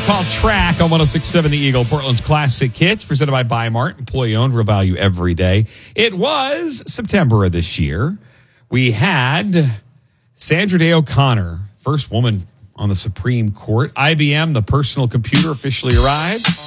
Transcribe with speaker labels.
Speaker 1: called Track on 106.7 The Eagle, Portland's classic hits, presented by Bi-Mart, employee-owned, real value every day. It was September of this year. We had Sandra Day O'Connor, first woman on the Supreme Court. IBM, the personal computer, officially arrived.